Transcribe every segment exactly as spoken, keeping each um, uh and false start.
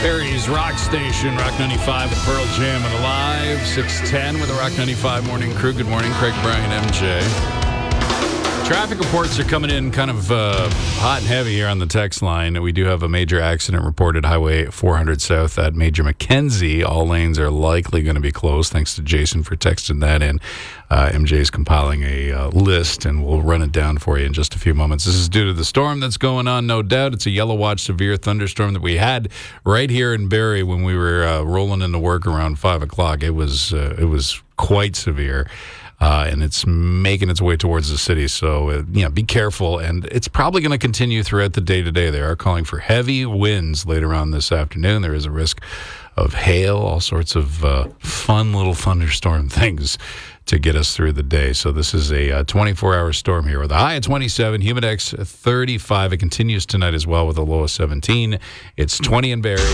Barry's Rock Station, Rock ninety-five with Pearl Jam and Alive, six ten with the Rock ninety-five Morning Crew. Good morning, Craig, Brian, M J. Traffic reports are coming in kind of uh, hot and heavy here on the text line. We do have a major accident reported Highway four hundred South at Major Mackenzie. All lanes are likely going to be closed. Thanks to Jason for texting that in. Uh, M J is compiling a uh, list, and we'll run it down for you in just a few moments. This is due to the storm that's going on, no doubt. It's a yellow watch severe thunderstorm that we had right here in Barrie when we were uh, rolling into work around five o'clock. It was uh, it was quite severe. Uh, and it's making its way towards the city. So, uh, yeah, be careful. And it's probably going to continue throughout the day today. They are calling for heavy winds later on this afternoon. There is a risk of hail, all sorts of uh, fun little thunderstorm things to get us through the day. So this is a uh, twenty-four hour storm here with a high of twenty-seven, humidex thirty-five. It continues tonight as well with a low of seventeen. It's twenty in Barrie.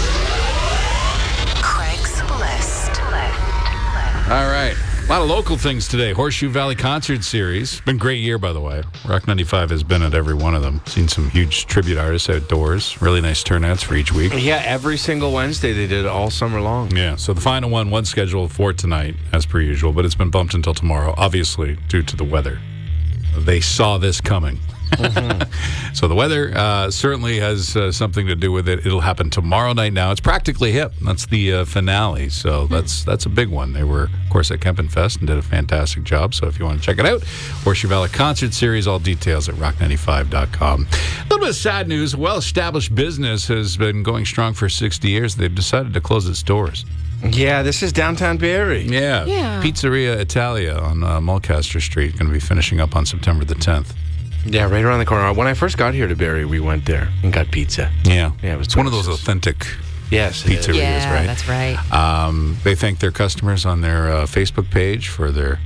Craig's List. All right. A lot of local things today. Horseshoe Valley Concert Series. Been a great year, by the way. Rock ninety-five has been at every one of them. Seen some huge tribute artists outdoors. Really nice turnouts for each week. Yeah, every single Wednesday they did it all summer long. Yeah, so the final one was scheduled for tonight, as per usual, but it's been bumped until tomorrow, obviously, due to the weather. They saw this coming. Mm-hmm. So the weather uh, certainly has uh, something to do with it. It'll happen tomorrow night now. It's practically hip. That's the uh, finale. So that's that's a big one. They were, of course, at Kempen Fest and did a fantastic job. So if you want to check it out, Horseshoe Valley Concert Series, all details at rock ninety-five dot com. A little bit of sad news. Well-established business has been going strong for sixty years. They've decided to close its doors. Yeah, this is downtown Barrie. Yeah. Yeah. Pizzeria Italia on uh, Mulcaster Street. Going to be finishing up on September the tenth. Yeah, right around the corner. When I first got here to Barrie, we went there and got pizza. Yeah. Yeah, it was It's one of those delicious. authentic Yes, it is. pizzerias, Yeah, right? that's right. Um, they thank their customers on their uh, Facebook page for their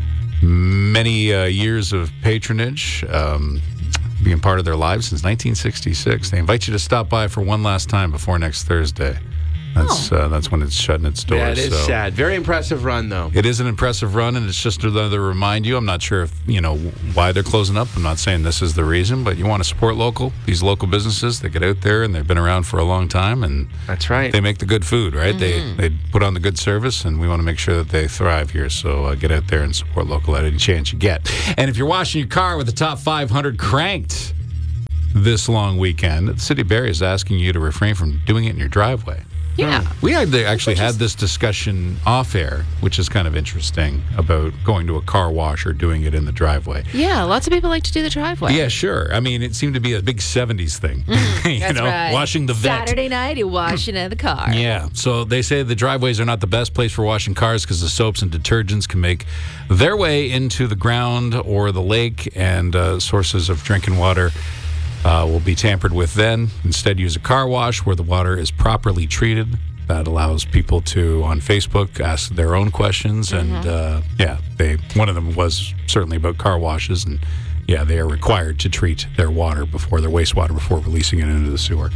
many uh, years of patronage, um, being part of their lives since nineteen sixty-six. They invite you to stop by for one last time before next Thursday. That's uh, that's when it's shutting its doors. Yeah, it is so. sad. Very impressive run, though. It is an impressive run, and it's just another remind you. I'm not sure if you know why they're closing up. I'm not saying this is the reason, but you want to support local. These local businesses, they get out there and they've been around for a long time, and That's right. they make the good food, right? Mm-hmm. They they put on the good service, and we want to make sure that they thrive here. So uh, get out there and support local at any chance you get. And if you're washing your car with the top five hundred cranked this long weekend, the City of Barrie is asking you to refrain from doing it in your driveway. Yeah. We had they actually had this discussion off air, which is kind of interesting, about going to a car wash or doing it in the driveway. Yeah, lots of people like to do the driveway. Yeah, sure. I mean, it seemed to be a big seventies thing. you That's know, right. washing the vet. Saturday night, you're washing in the car. Yeah. So they say the driveways are not the best place for washing cars because the soaps and detergents can make their way into the ground or the lake, and uh, sources of drinking water Uh, will be tampered with then. Instead, use a car wash where the water is properly treated. That allows people to, on Facebook, ask their own questions. Mm-hmm. And, uh, yeah, they one of them was certainly about car washes. And, yeah, they are required to treat their water before, their wastewater, before releasing it into the sewer.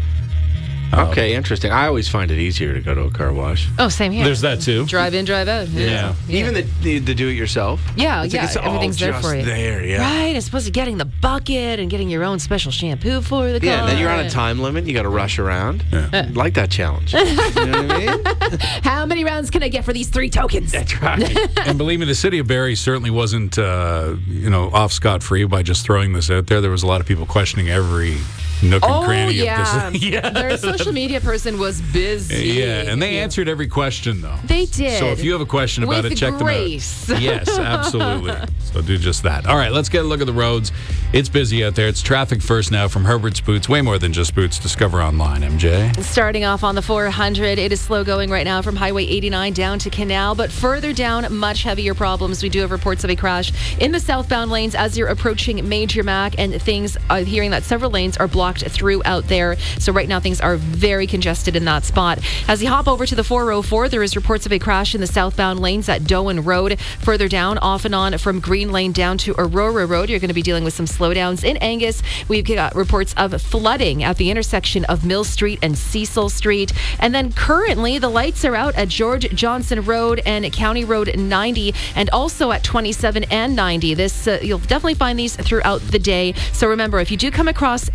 Okay, interesting. I always find it easier to go to a car wash. Oh, same here. There's that, too. Drive in, drive out. Yeah. Even the, the, the do-it-yourself. Yeah, It's yeah. like it's all everything's there just for you. there, yeah. Right, as opposed to getting the bucket and getting your own special shampoo for the car. Yeah, and then you're on a time limit. You got to rush around. Yeah. Like that challenge. You know what I mean? How many rounds can I get for these three tokens? That's right. And believe me, the city of Barrie certainly wasn't, uh, you know, off scot-free by just throwing this out there. There was a lot of people questioning every nook and Oh, cranny yeah. of this. yeah. Their social media person was busy. Yeah, and they answered every question, though. They did. So if you have a question about With it, check grace. them out. Yes, absolutely. So do just that. All right, let's get a look at the roads. It's busy out there. It's traffic first now from Herbert's Boots. Way more than just boots. Discover online, M J. Starting off on the four hundred, it is slow going right now from Highway eighty-nine down to Canal, but further down, much heavier problems. We do have reports of a crash in the southbound lanes as you're approaching Major Mac, and things are hearing that several lanes are blocked throughout there. So right now, things are very congested in that spot. As you hop over to the four oh four, there is reports of a crash in the southbound lanes at Doan Road. Further down, off and on from Green Lane down to Aurora Road, you're going to be dealing with some slowdowns. In Angus, we've got reports of flooding at the intersection of Mill Street and Cecil Street. And then currently, the lights are out at George Johnson Road and County Road ninety, and also at twenty-seven and ninety. This uh, you'll definitely find these throughout the day. So remember, if you do come across any light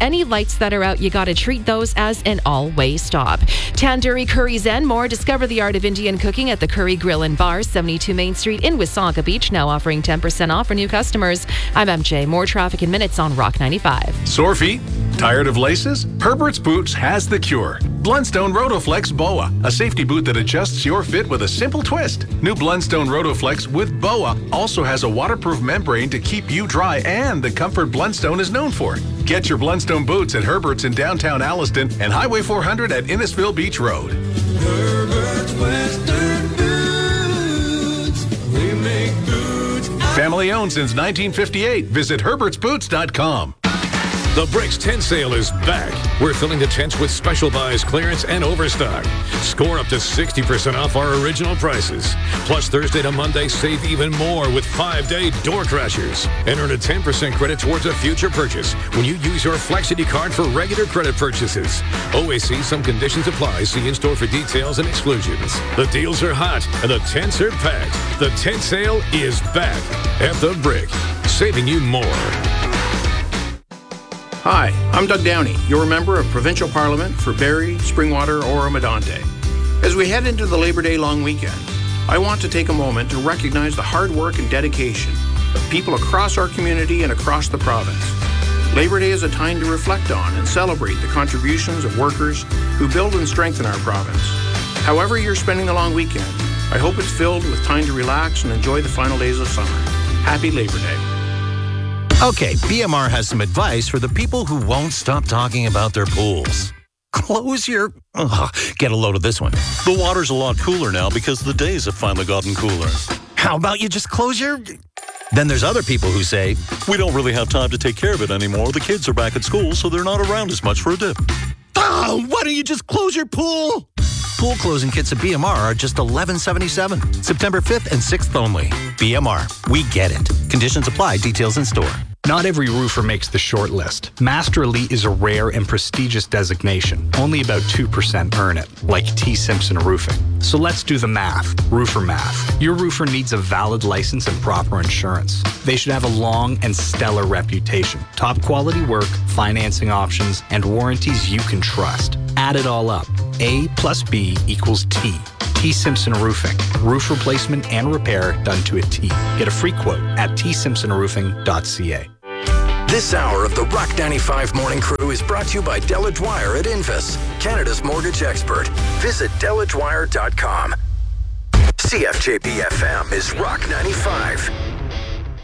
lights that are out, you gotta treat those as an all-way stop. Tandoori curries and more. Discover the art of Indian cooking at the Curry Grill and Bar, seventy-two Main Street in Wasaga Beach, now offering ten percent off for new customers. I'm M J. More traffic in minutes on Rock ninety-five. Sore feet? Tired of laces? Herbert's Boots has the cure. Blundstone Rotoflex B O A, a safety boot that adjusts your fit with a simple twist. New Blundstone Rotoflex with B O A also has a waterproof membrane to keep you dry and the comfort Blundstone is known for. Get your Blundstone boots at Herbert's in downtown Alliston and Highway four hundred at Innisfil Beach Road. Herbert's Western Boots. We make boots. Family owned since nineteen fifty-eight. Visit herberts boots dot com. The Bricks tent sale is back. We're filling the tents with special buys, clearance, and overstock. Score up to sixty percent off our original prices. Plus, Thursday to Monday, save even more with five-day door crashers. And earn a ten percent credit towards a future purchase when you use your Flexity card for regular credit purchases. Always see some conditions apply. See in-store for details and exclusions. The deals are hot, and the tents are packed. The tent sale is back at The Brick, saving you more. Hi, I'm Doug Downey, your member of Provincial Parliament for Barrie, Springwater, Oro-Medonte. As we head into the Labor Day long weekend, I want to take a moment to recognize the hard work and dedication of people across our community and across the province. Labor Day is a time to reflect on and celebrate the contributions of workers who build and strengthen our province. However you're spending the long weekend, I hope it's filled with time to relax and enjoy the final days of summer. Happy Labor Day. Okay, B M R has some advice for the people who won't stop talking about their pools. Close your... Ugh, get a load of this one. The water's a lot cooler now because the days have finally gotten cooler. How about you just close your... Then there's other people who say, we don't really have time to take care of it anymore. The kids are back at school, so they're not around as much for a dip. Oh, why don't you just close your pool? Pool closing kits at B M R are just eleven seventy-seven. September fifth and sixth only. B M R, we get it. Conditions apply, details in store. Not every roofer makes the short list. Master Elite is a rare and prestigious designation. Only about two percent earn it, like T. Simpson Roofing. So let's do the math. Roofer math. Your roofer needs a valid license and proper insurance. They should have a long and stellar reputation. Top quality work, financing options, and warranties you can trust. Add it all up. A plus B equals T. T. Simpson Roofing. Roof replacement and repair done to a T. Get a free quote at t simpson roofing dot c a. This hour of the Rock ninety-five Morning Crew is brought to you by Della Dwyer at Invis, Canada's mortgage expert. Visit della dwyer dot com. C F J B F M is Rock ninety-five.